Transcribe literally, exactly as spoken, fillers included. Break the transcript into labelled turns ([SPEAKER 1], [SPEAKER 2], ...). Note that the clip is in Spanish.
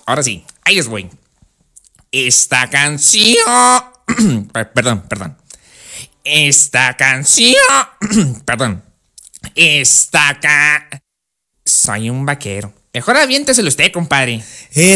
[SPEAKER 1] ahora sí, ahí les voy. Esta canción... perdón, perdón. Esta canción... perdón. Esta ca... Soy un vaquero. Mejor aviénteselo usted, compadre.
[SPEAKER 2] Es